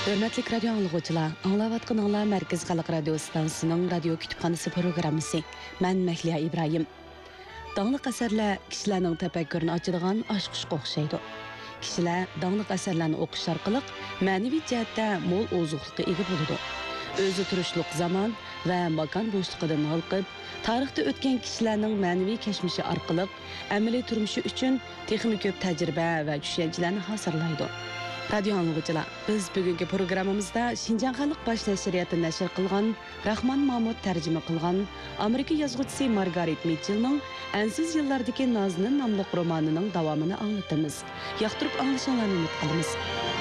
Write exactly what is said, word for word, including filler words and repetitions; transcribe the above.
Hörmətli radio anlıqçılar, anlavatqınlar Mərkəz Xalq Radio Stansiyasının radio kütüpxanası proqramısı. Mən Məhliya İbrahim. Dağlıq əsərlər kişilərin təfəkkürünü açıdığan aşqışqa oxşaydı. Kişilər dağlıq əsərlərini oxuş arqılıq mənəvi cəhətdə mol ozuqluqqa ega buludu. Özü turuşluq zaman və makan boşluğundan halqıb, tarixdə ötən kişilərin mənəvi kəşmişi arqılıq əməli turmuşu üçün texnik köp təcrübə və düşüncələrini hazırlaydı. Radio anlıqçılar, biz bugünkü programımızda Şinjan Xalq Baş Nəşriyyatı nəşr qılğan, Rahman Mahmud tərcümə qılğan Amerika yazğıçısı Margaret Mitchell'ның Ensiz yıllardaki Nazının namlıq romanının davamını anlatımız. Yaxtırıp anlaşanlarını ümit qılımız.